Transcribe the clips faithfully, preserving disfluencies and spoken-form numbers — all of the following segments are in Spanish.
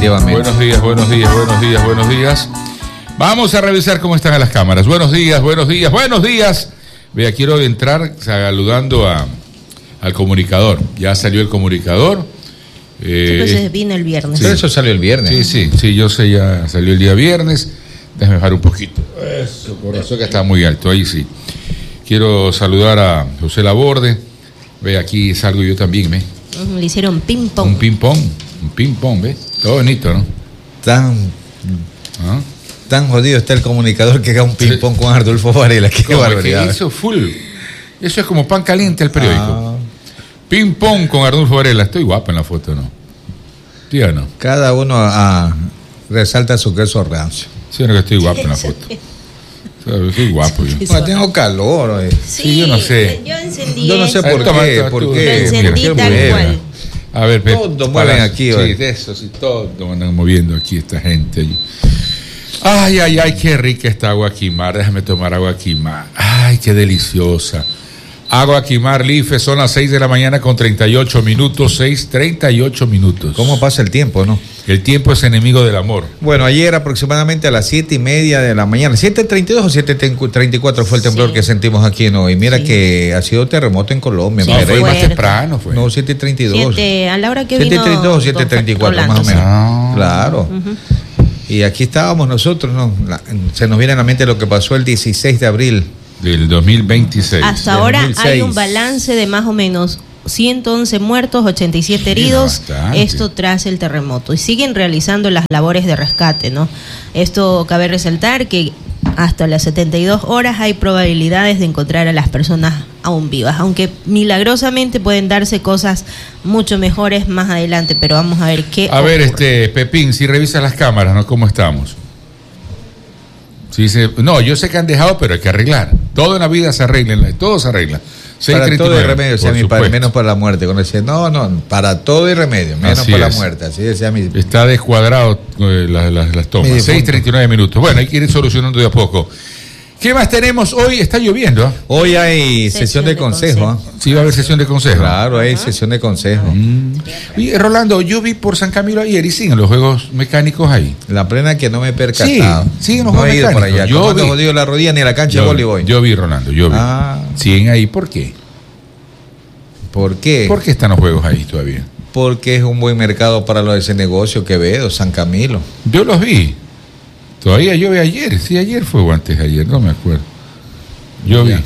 definitivamente. Buenos días, buenos días, buenos días, buenos días. Vamos a revisar cómo están las cámaras. Buenos días, buenos días, buenos días. Vea, quiero entrar saludando a, al comunicador. Ya salió el comunicador. Eh, Entonces vino el viernes. Sí. Eso salió el viernes. Sí, sí, sí, yo sé, ya salió el día viernes. Déjame bajar un poquito. Eso, corazón, que está muy alto, ahí sí. Quiero saludar a José Laborde. Ve, aquí salgo yo también, ¿ve? Le hicieron ping-pong. Un ping-pong, un ping-pong, ¿ve? Todo bonito, ¿no? Tan, ¿Ah? tan jodido está el comunicador que haga un ping-pong sí. con Ardulfo Varela. Qué barbaridad. Eso full. Eso es como pan caliente al periódico. Ah. Ping-pong con Ardulfo Varela. Estoy guapo en la foto, ¿no? Tío, ¿no? Cada uno a, resalta su queso rancio. Sí, no, que estoy guapo en la foto. Estoy guapo yo. Bueno, tengo calor. Eh. Sí, sí, yo no sé. Yo encendí. Yo no sé por toma, qué. toma, ¿Por tú, qué? Lo encendí Mira, tal qué cual. A ver, todos mueven aquí. Sí, hoy. de eso, sí, todos andan moviendo aquí esta gente. Ay, ay, ay, qué rica esta agua Quimar. Déjame tomar agua Quimar. Ay, qué deliciosa. Agua Quimar Life, son las seis de la mañana con treinta y ocho minutos, seis, treinta y ocho minutos. ¿Cómo pasa el tiempo, no? El tiempo es enemigo del amor. Bueno, ayer aproximadamente a las siete y media de la mañana, siete treinta y dos o siete treinta y cuatro fue el temblor sí. que sentimos aquí, ¿no? Y mira sí. que ha sido terremoto en Colombia. Sí, no, fue más temprano, fue. No, siete treinta y dos. siete, a la hora que siete vino. treinta y dos o siete treinta y cuatro, más o menos. Ah. Claro. Uh-huh. Y aquí estábamos nosotros, ¿no? La, se nos viene a la mente lo que pasó el dieciséis de abril. Del dos mil veintiséis. Hasta ahora dos mil seis. Hay un balance de más o menos ciento once muertos, ochenta y siete heridos, sí, esto tras el terremoto. Y siguen realizando las labores de rescate, ¿no? Esto cabe resaltar que hasta las setenta y dos horas hay probabilidades de encontrar a las personas aún vivas, aunque milagrosamente pueden darse cosas mucho mejores más adelante, pero vamos a ver qué A ocurre. ver, este Pepín, si revisas las cámaras, ¿no? ¿Cómo estamos? Sí, se, no, yo sé que han dejado, pero hay que arreglar. Todo en la vida se arregla, todo se arregla. Para todo hay remedio, decía mi padre, menos para la muerte. Cuando decía, no, no, para todo hay remedio, menos así para es. la muerte. Así decía mi. Está descuadrado eh, las, las, las tomas. seis treinta y nueve minutos. Bueno, hay que ir solucionando de a poco. ¿Qué más tenemos hoy? Está lloviendo. ¿eh? Hoy hay sesión, sesión de, de consejo. consejo. ¿eh? Sí, va a haber sesión de consejo. Claro, hay uh-huh. sesión de consejo. Mm. Y Rolando, yo vi por San Camilo ayer y siguen los juegos mecánicos ahí. La plena que no me he percatado. Sí, siguen los no juegos he ido mecánicos. Por allá. Yo no te jodido la rodilla ni la cancha yo, de voleibol. Yo vi, Rolando, yo vi. Ah. Siguen ahí, ¿por qué? ¿Por qué? ¿Por qué están los juegos ahí todavía? Porque es un buen mercado para lo de ese negocio, Quevedo, San Camilo. Yo los vi. Todavía yo vi ayer. Sí, ayer fue o antes de ayer, no me acuerdo. Yo ya. vi.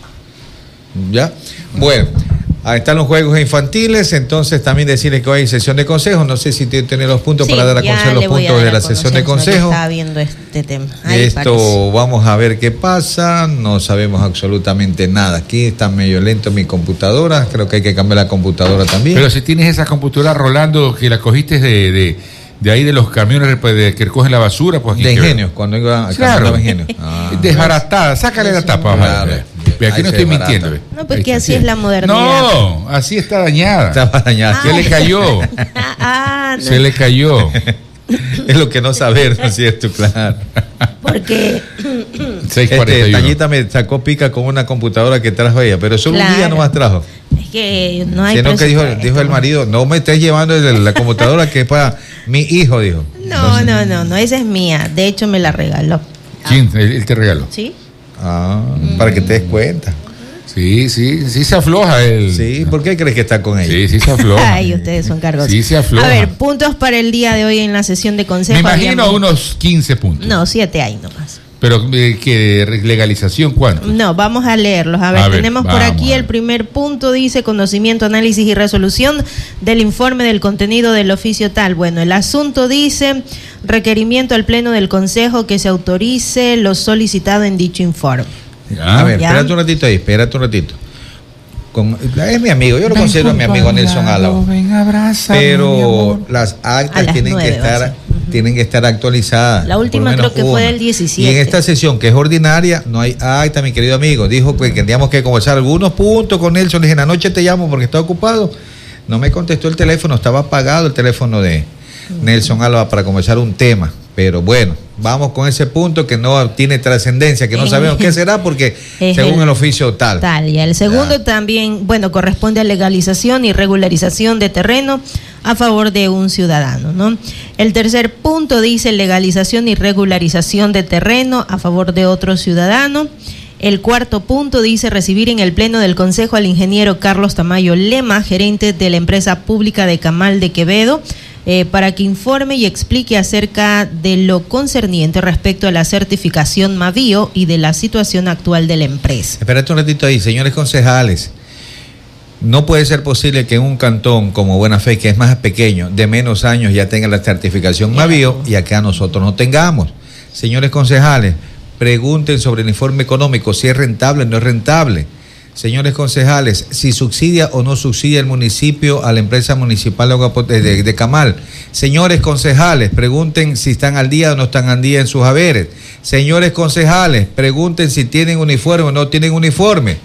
Ya. Bueno, ahí están los juegos infantiles. Entonces también decirles que hoy hay sesión de consejo. No sé si tiene los puntos sí, para dar a conocer los puntos de la sesión de consejo. Estaba viendo este tema. Ahí Esto parece. Vamos a ver qué pasa. No sabemos absolutamente nada. Aquí está medio lento mi computadora. Creo que hay que cambiar la computadora también. Pero si tienes esa computadora, Rolando, que la cogiste de... de... de ahí de los camiones de que recogen la basura, pues aquí de Ingenio, cuando iba a claro. Ingenio. Ah, desbaratada, sácale la tapa. Claro. Ve, aquí no estoy mintiendo. Ve. No, porque así es la modernidad. No, así está dañada. Está dañada. Se le cayó. Ah, no. Se le cayó. Es lo que no saber, ¿no es cierto? Claro. Porque este, Tallita me sacó pica con una computadora que trajo ella, pero solo claro. un día nomás trajo. Es que no hay Sino que dijo, dijo el marido, no me estés llevando la computadora que es para mi hijo, dijo. No, no, no, no, esa es mía. De hecho me la regaló. ¿Quién? ¿Él te regaló? Sí. Ah, mm. para que te des cuenta. Sí, sí, sí se afloja él. Sí, ¿por qué crees que está con ella? Sí, sí se afloja. Ay, ustedes son cargosos. Sí se afloja. A ver, puntos para el día de hoy en la sesión de consejo. Me imagino habíamos... unos quince puntos. No, siete hay nomás. Pero eh, que legalización, ¿cuánto? No, vamos a leerlos. A ver, a ver tenemos por aquí el primer punto, dice conocimiento, análisis y resolución del informe del contenido del oficio tal. Bueno, el asunto dice requerimiento al pleno del consejo que se autorice lo solicitado en dicho informe. Ya, a ver, ¿ya? espérate un ratito ahí, espérate un ratito. Con, es mi amigo, yo lo ven considero mi amigo Nelson Álava. Pero las actas las tienen que estar uh-huh. tienen que estar actualizadas. La última creo que una. fue del diecisiete. Y en esta sesión, que es ordinaria, no hay acta, mi querido amigo. Dijo que tendríamos que conversar algunos puntos con Nelson. Le dije, en la noche te llamo porque está ocupado. No me contestó el teléfono, estaba apagado el teléfono de uh-huh. Nelson Álava para conversar un tema. Pero bueno, vamos con ese punto que no tiene trascendencia, que no sabemos qué será porque según el, el oficio tal. Tal, y el segundo ya. también, bueno, corresponde a legalización y regularización de terreno a favor de un ciudadano, ¿no? El tercer punto dice legalización y regularización de terreno a favor de otro ciudadano. El cuarto punto dice recibir en el pleno del Consejo al ingeniero Carlos Tamayo Lema, gerente de la empresa pública de Camal de Quevedo, eh, para que informe y explique acerca de lo concerniente respecto a la certificación Mavío y de la situación actual de la empresa. Espérate un ratito ahí, señores concejales. No puede ser posible que en un cantón como Buena Fe, que es más pequeño, de menos años ya tenga la certificación Mavío y acá nosotros no tengamos. Señores concejales, pregunten sobre el informe económico, si es rentable o no es rentable. Señores concejales, si subsidia o no subsidia el municipio a la empresa municipal de, de, de Camal. Señores concejales, pregunten si están al día o no están al día en sus haberes. Señores concejales, pregunten si tienen uniforme o no tienen uniforme.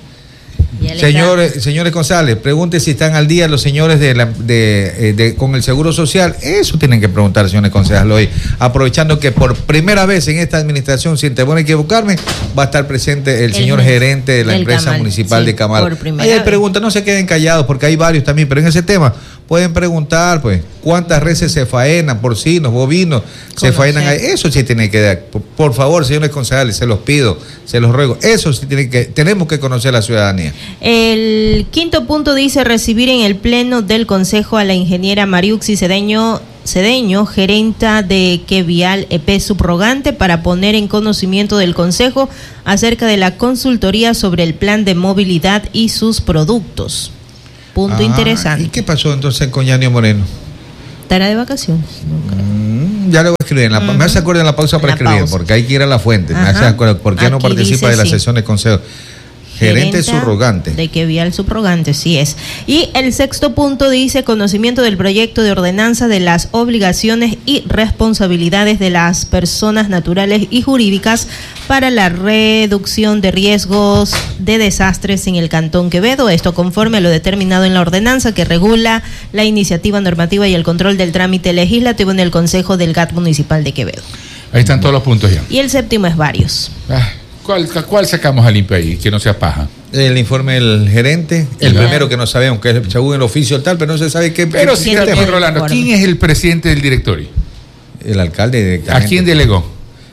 Señores, señores concejales, pregunten si están al día los señores de, la, de, de con el Seguro Social. Eso tienen que preguntar, señores concejales, hoy. Aprovechando que por primera vez en esta administración, sin temor a equivocarme, va a estar presente el, el señor gerente de la empresa Camal, municipal sí, de Camal. Ahí hay preguntas, no se queden callados porque hay varios también, pero en ese tema pueden preguntar, pues, cuántas reses se faenan, porcinos, bovinos, se faenan ahí. Eso sí tiene que dar. Por, por favor, señores concejales, se los pido, se los ruego. Eso sí tiene que, tenemos que conocer a la ciudadanía. El quinto punto dice recibir en el pleno del Consejo a la ingeniera Mariuxi Cedeño, Cedeño, gerenta de Quevial E P subrogante, para poner en conocimiento del Consejo acerca de la consultoría sobre el plan de movilidad y sus productos. Punto ah, interesante. ¿Y qué pasó entonces con Yanio Moreno? Estará de vacaciones. No creo. Mm, ya le voy a escribir. En la, uh-huh. Me hace acuerdo en la pausa para la escribir, pausa. Porque hay que ir a la fuente. Ajá. Me hace acuerdo. ¿Por qué Aquí no participa de la sí. sesión de consejo? Gerente subrogante. De Quevial subrogante, sí es. Y el sexto punto dice conocimiento del proyecto de ordenanza de las obligaciones y responsabilidades de las personas naturales y jurídicas para la reducción de riesgos de desastres en el Cantón Quevedo. Esto conforme a lo determinado en la ordenanza que regula la iniciativa normativa y el control del trámite legislativo en el Consejo del G A T Municipal de Quevedo. Ahí están todos los puntos ya. Y el séptimo es varios. Ah. ¿Cuál, ¿Cuál sacamos al limpio ahí? Que no sea paja. El informe del gerente, el no. primero que no sabemos, que es según el oficio tal, pero no se sabe qué. Pero sí, Rolando, ¿quién es el presidente del directorio? El alcalde. ¿A quién delegó?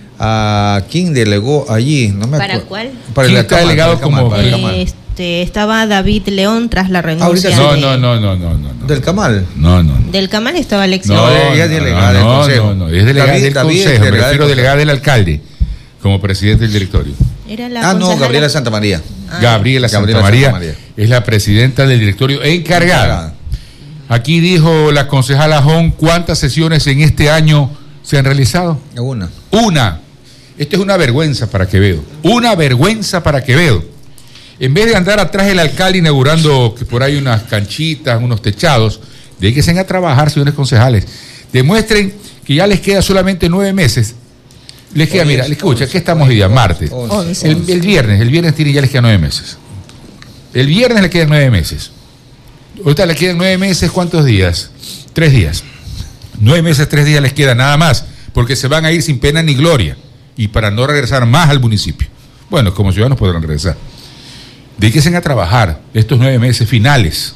¿A quién delegó allí? No me ¿Para cuál? Para ¿Quién el está delegado como? Este, estaba David León tras la renuncia. No, de... no, no, no, no, no. ¿Del Camal? No, no. no. Del Camal estaba Alexis. No, no, ella es delegada del consejo. No, no, es delegada David, del David, consejo. Me refiero a delegada del alcalde como presidente del directorio. Era la ah, concejala. No, Gabriela Santamaría. Ah. Gabriela, Gabriela Santamaría, Santamaría es la presidenta del directorio encargada. Aquí dijo la concejala Jón, ¿cuántas sesiones en este año se han realizado? Una. Una. Esto es una vergüenza para Quevedo. Una vergüenza para Quevedo. En vez de andar atrás del alcalde inaugurando que por ahí unas canchitas, unos techados, de que se vayan a trabajar, señores concejales. Demuestren que ya les queda solamente nueve meses. Les queda, mira, escucha, ¿qué estamos hoy día? Martes. El, el viernes, el viernes tiene, ya les quedan nueve meses. El viernes le quedan nueve meses. Ahorita le quedan nueve meses, ¿cuántos días? Tres días. Nueve meses, tres días les queda nada más, porque se van a ir sin pena ni gloria y para no regresar más al municipio. Bueno, como ciudadanos podrán regresar. Dedíquense a trabajar estos nueve meses finales.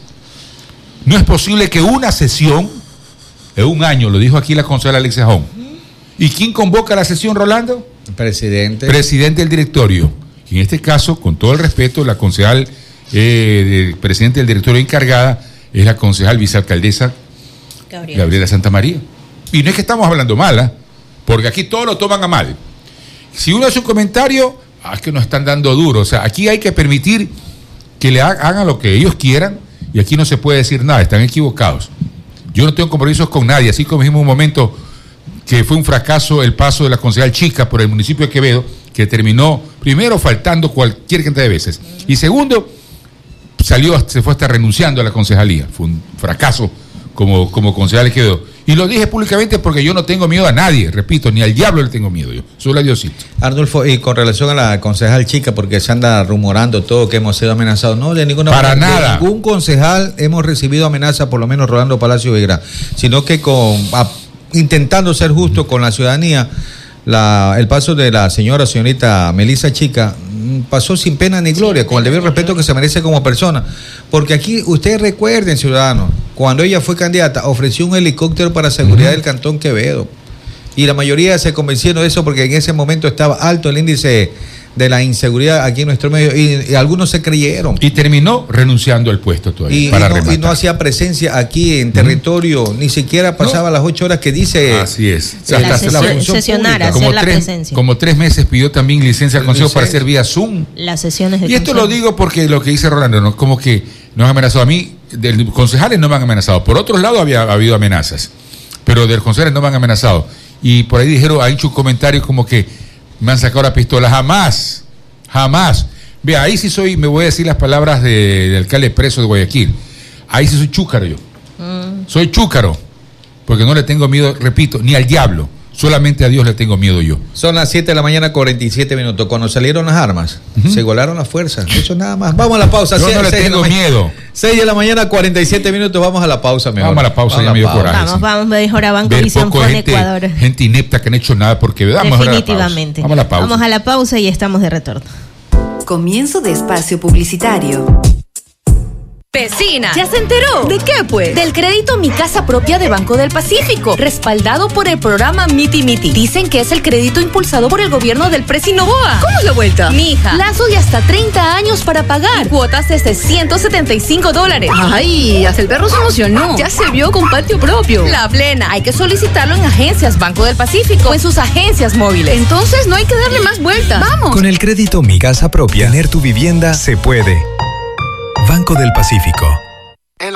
No es posible que una sesión en un año, lo dijo aquí la concejala Alexia Jón. ¿Y quién convoca la sesión, Rolando? Presidente. Presidente del directorio. Y en este caso, con todo el respeto, la concejal, eh, del presidente del directorio encargada es la concejal vicealcaldesa Gabriela, Gabriela Santamaría. Y no es que estamos hablando mal, ¿eh? Porque aquí todos lo toman a mal. Si uno hace un comentario, ah, es que nos están dando duro. O sea, aquí hay que permitir que le hagan lo que ellos quieran y aquí no se puede decir nada, están equivocados. Yo no tengo compromisos con nadie, así como dijimos un momento que fue un fracaso el paso de la concejal Chica por el municipio de Quevedo, que terminó, primero, faltando cualquier cantidad de veces, y segundo, salió, se fue hasta renunciando a la concejalía. Fue un fracaso como, como concejal de Quevedo. Y lo dije públicamente porque yo no tengo miedo a nadie, repito, ni al diablo le tengo miedo yo, solo a Diosito. Arnulfo, y con relación a la concejal Chica, porque se anda rumorando todo que hemos sido amenazados, no, de ninguna Para manera, nada. De ningún concejal hemos recibido amenaza, por lo menos Rolando Palacio Vigra, sino que con a, intentando ser justo con la ciudadanía, la, el paso de la señora, señorita Melissa Chica, pasó sin pena ni gloria, sí, con el debido respeto que se merece como persona. Porque aquí, ustedes recuerden, ciudadanos, cuando ella fue candidata, ofreció un helicóptero para seguridad uh-huh. del Cantón Quevedo. Y la mayoría se convencieron de eso porque en ese momento estaba alto el índice de la inseguridad aquí en nuestro medio y, y algunos se creyeron. Y terminó renunciando al puesto todavía. Y, para y, no, y no hacía presencia aquí en territorio, uh-huh. ni siquiera pasaba no. las ocho horas que dice. Así es. O sea, la, hasta la función sesionar, hacer como la tres, presencia. Como tres meses pidió también licencia al Consejo para hacer vía Zoom. Las sesiones de Y esto consejo. lo digo porque lo que dice Rolando, ¿no? Como que nos han amenazado a mí, del concejales no me han amenazado. Por otro lado había ha habido amenazas, pero del concejales no me han amenazado. Y por ahí dijeron, ha hecho un comentario como que me han sacado la pistola. Jamás, jamás. Vea, ahí sí soy, me voy a decir las palabras de, del alcalde preso de Guayaquil. Ahí sí soy chúcaro yo. Mm. Soy chúcaro, porque no le tengo miedo, repito, ni al diablo. Solamente a Dios le tengo miedo yo. Son las siete de la mañana, cuarenta y siete minutos. Cuando salieron las armas, uh-huh. se golaron las fuerzas. Eso nada más. Vamos a la pausa. Yo seis, no le seis tengo de miedo. seis de la mañana, cuarenta y siete minutos. Vamos a la pausa, mejor. Vamos a la pausa, vamos ya me dio coraje. Vamos, sí. vamos, mejor a Banco Visión Fon Ecuador. Gente inepta que no ha hecho nada porque vamos definitivamente. A la pausa. Vamos a la pausa. Vamos a la pausa y estamos de retorno. Comienzo de espacio publicitario. Vecina, ¿ya se enteró? ¿De qué, pues? Del crédito Mi Casa Propia de Banco del Pacífico, respaldado por el programa Miti Miti. Dicen que es el crédito impulsado por el gobierno del Presi Noboa. ¿Cómo es la vuelta? Mija, plazo de hasta treinta años para pagar. Cuotas desde ciento setenta y cinco dólares. Ay, hasta el perro se emocionó. Ya se vio con patio propio. La plena, hay que solicitarlo en agencias Banco del Pacífico o en sus agencias móviles. Entonces no hay que darle más vueltas. ¡Vamos! Con el crédito Mi Casa Propia, tener tu vivienda se puede. Banco del Pacífico.